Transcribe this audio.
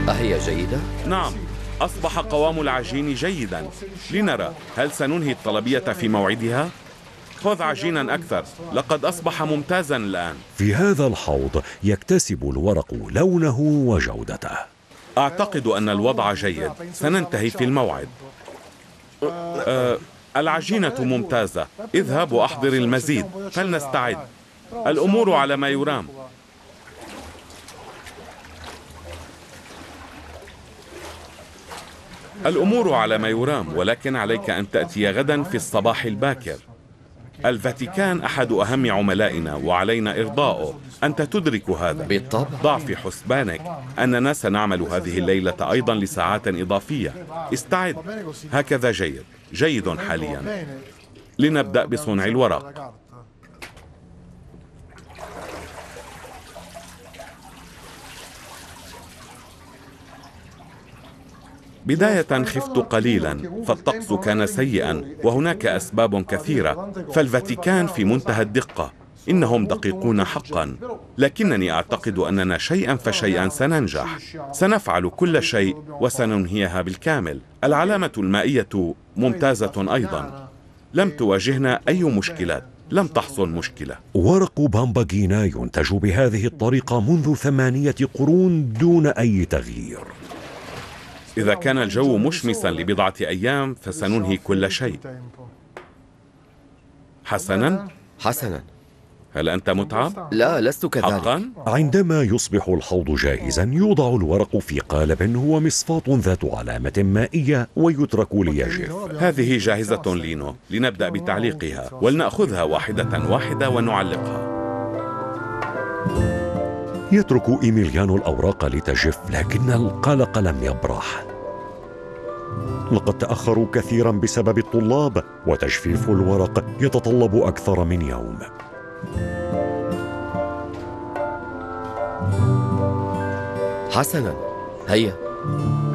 أهي جيدة؟ نعم، أصبح قوام العجين جيدا. لنرى هل سننهي الطلبية في موعدها؟ خذ عجينا أكثر، لقد أصبح ممتازا الآن. في هذا الحوض يكتسب الورق لونه وجودته. أعتقد أن الوضع جيد، سننتهي في الموعد. العجينة ممتازة، اذهب وأحضر المزيد فلنستعد. الأمور على ما يرام. الأمور على ما يرام، ولكن عليك أن تأتي غدا في الصباح الباكر. الفاتيكان أحد أهم عملائنا وعلينا إرضاؤه. أنت تدرك هذا بالطبع. ضع في حسبانك أننا سنعمل هذه الليلة أيضا لساعات إضافية. استعد. هكذا جيد، جيد حاليا. لنبدأ بصنع الورق. بداية خفت قليلا، فالطقس كان سيئا وهناك أسباب كثيرة، فالفاتيكان في منتهى الدقة، إنهم دقيقون حقا، لكنني أعتقد أننا شيئا فشيئا سننجح. سنفعل كل شيء وسننهيها بالكامل. العلامة المائية ممتازة أيضا، لم تواجهنا أي مشكلات، لم تحصل مشكلة. ورق بامباغينا ينتج بهذه الطريقة منذ 8 قرون دون أي تغيير. إذا كان الجو مشمسا لبضعة أيام فسننهي كل شيء. حسنا؟ حسنا. هل أنت متعب؟ لا، لست كذلك. حقا؟ عندما يصبح الحوض جاهزا يوضع الورق في قالب هو مصفاة ذات علامة مائية ويترك ليجف. هذه جاهزة لينو، لنبدأ بتعليقها، ولنأخذها واحدة واحدة ونعلقها. يترك إيميليانو الأوراق لتجف، لكن القلق لم يبرح. لقد تأخروا كثيرا بسبب الطلاب، وتجفيف الورق يتطلب أكثر من يوم. حسنا، هيا.